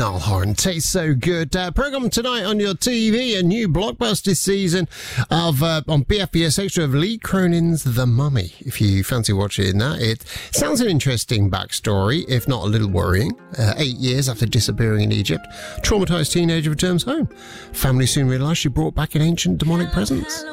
Niall Horan, tastes so good. Programme tonight on your TV, a new blockbuster season of on BFBS Extra of Lee Cronin's The Mummy. If you fancy watching that, it sounds an interesting backstory, if not a little worrying. 8 years after disappearing in Egypt, traumatised teenager returns home. Family soon realise she brought back an ancient demonic presence.